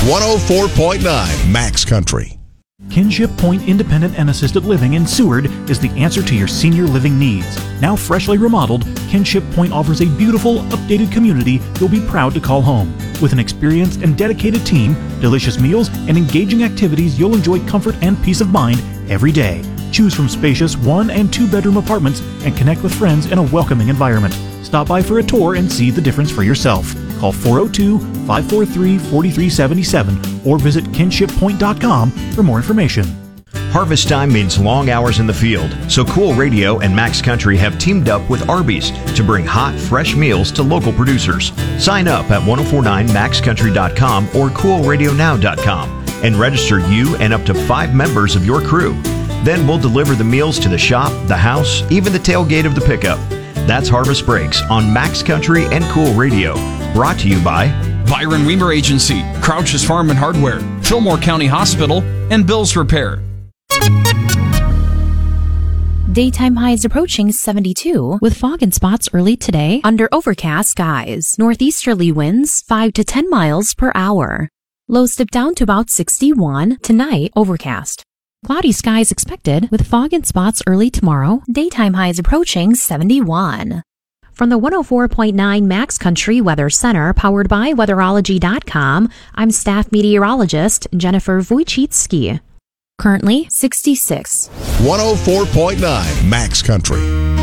104.9 Max Country. Kinship Point Independent and Assisted Living in Seward is the answer to your senior living needs. Now freshly remodeled, Kinship Point offers a beautiful, updated community you'll be proud to call home. With an experienced and dedicated team, delicious meals, and engaging activities, you'll enjoy comfort and peace of mind every day. Choose from spacious 1- and 2-bedroom apartments and connect with friends in a welcoming environment. Stop by for a tour and see the difference for yourself. Call 402-543-4377 or visit kinshippoint.com for more information. Harvest time means long hours in the field, so Cool Radio and Max Country have teamed up with Arby's to bring hot, fresh meals to local producers. Sign up at 1049maxcountry.com or coolradionow.com and register you and up to 5 members of your crew. Then we'll deliver the meals to the shop, the house, even the tailgate of the pickup. That's Harvest Breaks on Max Country and Cool Radio. Brought to you by Byron Weimer Agency, Crouch's Farm and Hardware, Fillmore County Hospital, and Bill's Repair. Daytime highs approaching 72 with fog and spots early today under overcast skies. Northeasterly winds 5 to 10 miles per hour. Lows dip down to about 61. Tonight, overcast. Cloudy skies expected with fog and spots early tomorrow. Daytime highs approaching 71. From the 104.9 Max Country Weather Center, powered by Weatherology.com, I'm staff meteorologist Jennifer Wojcicki. Currently 66. 104.9 Max Country.